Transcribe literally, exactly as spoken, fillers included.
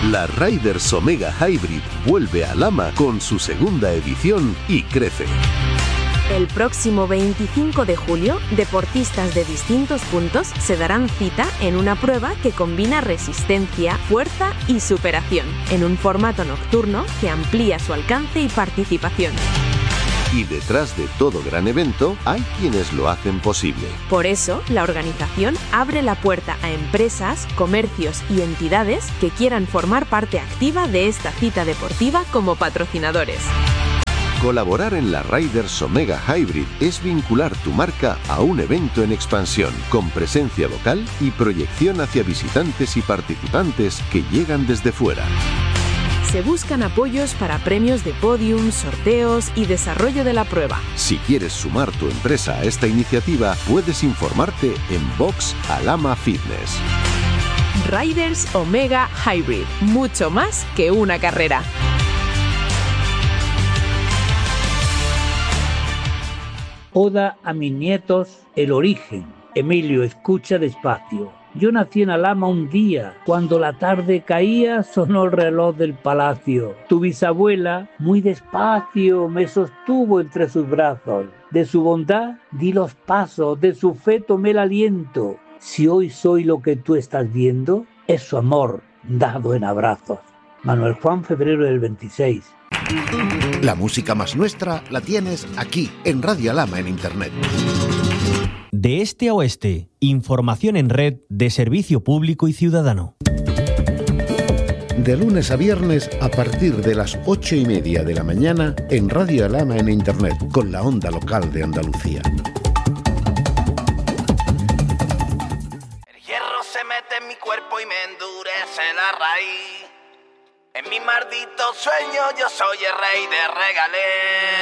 La Riders Omega Hybrid vuelve a Lama con su segunda edición y crece. El próximo veinticinco de julio, deportistas de distintos puntos se darán cita en una prueba que combina resistencia, fuerza y superación, en un formato nocturno que amplía su alcance y participación. Y detrás de todo gran evento hay quienes lo hacen posible. Por eso, la organización abre la puerta a empresas, comercios y entidades que quieran formar parte activa de esta cita deportiva como patrocinadores. Colaborar en la Riders Omega Hybrid es vincular tu marca a un evento en expansión, con presencia local y proyección hacia visitantes y participantes que llegan desde fuera. Se buscan apoyos para premios de podium, sorteos y desarrollo de la prueba. Si quieres sumar tu empresa a esta iniciativa, puedes informarte en Box Alama Fitness. Riders Omega Hybrid, mucho más que una carrera. Oda a mis nietos, el origen. Emilio, escucha despacio. Yo nací en Alhama un día, cuando la tarde caía sonó el reloj del palacio. Tu bisabuela, muy despacio, me sostuvo entre sus brazos. De su bondad di los pasos, de su fe tomé el aliento. Si hoy soy lo que tú estás viendo, es su amor dado en abrazos. Manuel Juan, febrero del veintiséis. La música más nuestra la tienes aquí, en Radio Alhama en Internet. De este a oeste, información en red de servicio público y ciudadano. De lunes a viernes a partir de las ocho y media de la mañana en Radio Alhama en Internet, con la onda local de Andalucía. El hierro se mete en mi cuerpo y me endurece la raíz. En mi maldito sueño yo soy el rey de regalé.